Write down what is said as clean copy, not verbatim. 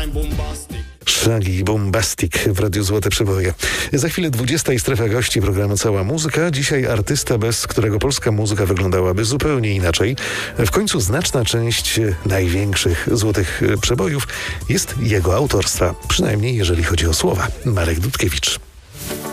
Shaggy Bombastic w Radiu Złote Przeboje. Za chwilę 20 i strefa gości programu Cała Muzyka. Dzisiaj artysta, bez którego polska muzyka wyglądałaby zupełnie inaczej. W końcu znaczna część największych złotych przebojów jest jego autorstwa. Przynajmniej jeżeli chodzi o słowa. Marek Dudkiewicz.